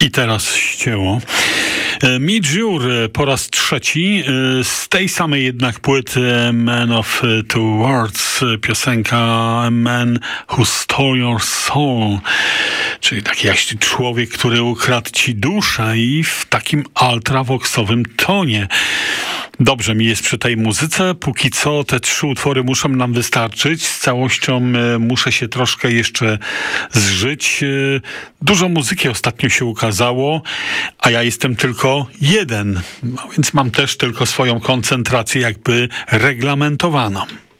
I teraz ścięło. Midjur po raz trzeci, z tej samej jednak płyty Man of Two Words, piosenka A Man Who Stole Your Soul, czyli taki jakiś człowiek, który ukradł ci duszę, i w takim ultravoxowym tonie. Dobrze mi jest przy tej muzyce. Póki co te 3 utwory muszą nam wystarczyć. Z całością muszę się troszkę jeszcze zżyć. Dużo muzyki ostatnio się ukazało, a ja jestem tylko jeden. No więc mam też tylko swoją koncentrację jakby reglamentowaną.